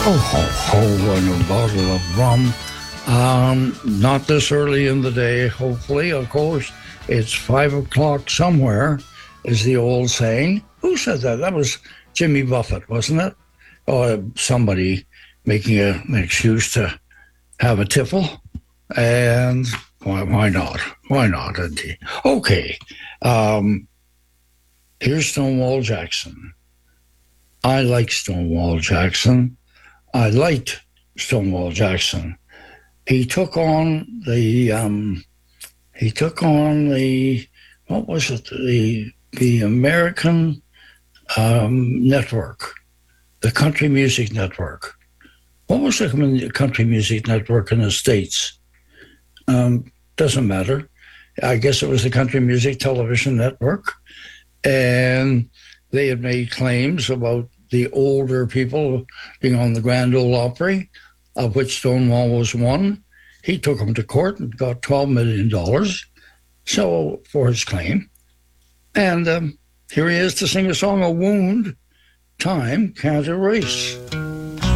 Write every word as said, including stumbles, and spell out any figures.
Ho, ho, ho, and a bottle of rum. Um, not this early in the day, hopefully. Of course, it's five o'clock somewhere, is the old saying. Who said that? That was Jimmy Buffett, wasn't it? Or somebody making a, an excuse to have a tiffle. And why, why not? Why not? Indeed. Okay. Um, here's Stonewall Jackson. I like Stonewall Jackson. I liked Stonewall Jackson. He took on the um, he took on the what was it the the American um, network, the Country Music Network. What was the Country Music Network in the States? Um, doesn't matter. I guess it was the Country Music Television Network, and they had made claims about the older people being on the Grand Ole Opry, of which Stonewall was one. He took them to court and got twelve million dollars so for his claim. And um, here he is to sing a song, A Wound Time Can't Erase.